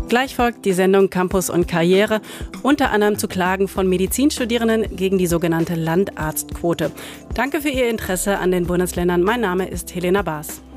Gleich folgt die Sendung Campus und Karriere, unter anderem zu Klagen von Medizinstudierenden gegen die sogenannte Landarztquote. Danke für Ihr Interesse an den Bundesländern. Mein Name ist Helena Baas.